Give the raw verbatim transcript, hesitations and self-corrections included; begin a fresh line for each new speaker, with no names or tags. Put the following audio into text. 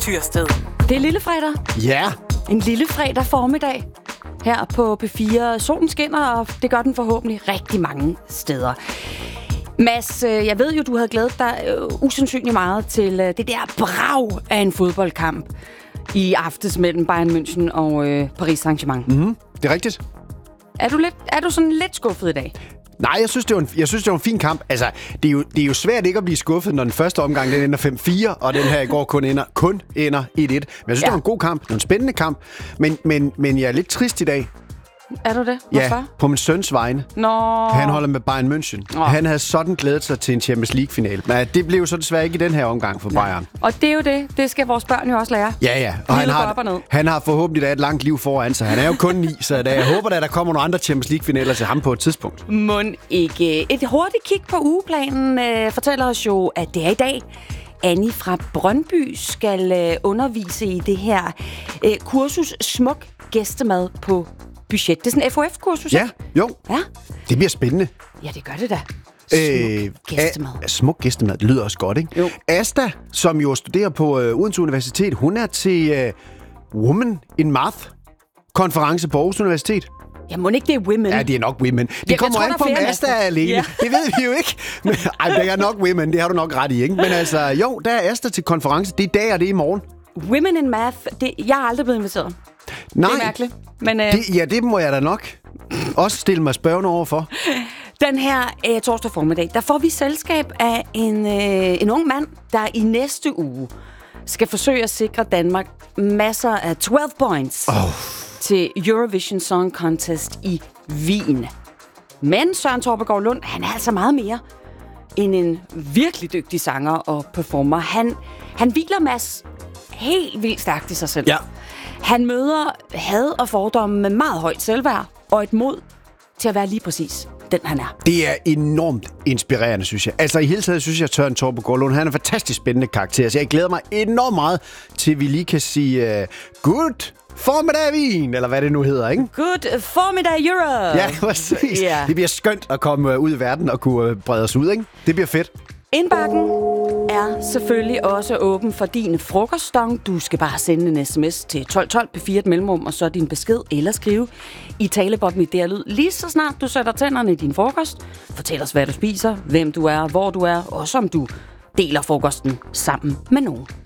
Tyrsted.
Det er lillefredag.
Ja.
En lille fredag formiddag her på P fire. Solen skinner, og det gør den forhåbentlig rigtig mange steder. Mads, jeg ved jo, du havde glædet dig uh, usandsynligt meget til uh, det der brag af en fodboldkamp i aftes mellem Bayern München og uh, Paris Saint-Germain.
Mm-hmm. Det er rigtigt.
Er du, lidt, er du sådan lidt skuffet i dag?
Nej, jeg synes, det var en, jeg synes, det var en fin kamp. Altså, det er, jo, det er jo svært ikke at blive skuffet, når den første omgang den ender fem fire, og den her i går kun ender, kun ender et et. Men jeg synes, ja. det var en god kamp. Det var en spændende kamp. Men, men, men jeg er lidt trist i dag.
Er du det? Hvorfor?
Ja, på min søns vegne.
Nå.
Han holder med Bayern München. Oh. Han havde sådan glædet sig til en Champions League-finale. Men det blev jo så desværre ikke i den her omgang for Bayern.
Og det er jo det. Det skal vores børn jo også lære.
Ja, ja. Og han har, og han har forhåbentlig da et langt liv foran sig. Han er jo kun ni, så da, jeg håber, at der kommer nogle andre Champions League-finaler til ham på et tidspunkt.
Mon ikke. Et hurtigt kig på ugeplanen øh, fortæller os jo, at det er i dag. Annie fra Brøndby skal øh, undervise i det her øh, kursus Smuk Gæstemad på budget. Det er sådan en F O F-kursus,
Ja, jo.
Ja.
Det bliver spændende.
Ja, det gør det da. Smuk øh, gæstemad.
A- smuk gæstemad, det lyder også godt, ikke?
Jo.
Asta, som jo studerer på øh, Odense Universitet, hun er til øh, Women in Math-konference på Aarhus Universitet.
Ja, må ikke det er women?
Ja, det er nok women. Det
ja,
kommer
tror,
an på, om Asta er alene. Ja. Det ved vi jo ikke. Men, ej, det er nok women, det har du nok ret i, ikke? Men altså, jo, der er Asta til konference. Det er i dag, og det er i morgen.
Women in Math, det, jeg er aldrig blevet inviteret.
Nej.
Det er mærkeligt. Men, øh,
det, ja, det må jeg da nok også stille mig spørgende overfor.
Den her øh, torsdag formiddag, der får vi selskab af en, øh, en ung mand, der i næste uge skal forsøge at sikre Danmark masser af tolv points oh. til Eurovision Song Contest i Wien. Men Søren Torpegaard Lund, han er altså meget mere end en virkelig dygtig sanger og performer. Han, han hviler Mads helt vildt stærkt i sig selv.
Ja.
Han møder had og fordomme med meget højt selvværd og et mod til at være lige præcis den, han er.
Det er enormt inspirerende, synes jeg. Altså i hele taget synes jeg, at Søren Torpegaard Lund, han er en fantastisk spændende karakter, så jeg glæder mig enormt meget til, at vi lige kan sige uh, good formiddag Wien, eller hvad det nu hedder, ikke?
Good formiddag Europe!
Ja, præcis.
Yeah.
Det bliver skønt at komme ud i verden og kunne brede os ud, ikke? Det bliver fedt.
Indbakken er selvfølgelig også åben for din frokoststong. Du skal bare sende en sms til tolv tolv P fire et mellemrum, og så din besked eller skrive i talebobben i D R Lyd. Lige så snart du sætter tænderne i din frokost, fortæl os, hvad du spiser, hvem du er, hvor du er, og om du deler frokosten sammen med nogen.